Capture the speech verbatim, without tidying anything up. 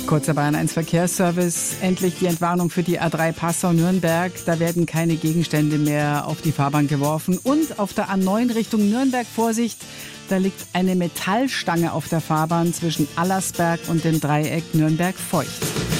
Kurzer Bayern eins Verkehrsservice. Endlich die Entwarnung für die A drei Passau-Nürnberg. Da werden keine Gegenstände mehr auf die Fahrbahn geworfen. Und auf der A neun Richtung Nürnberg, Vorsicht, da liegt eine Metallstange auf der Fahrbahn zwischen Allersberg und dem Dreieck Nürnberg-Feucht.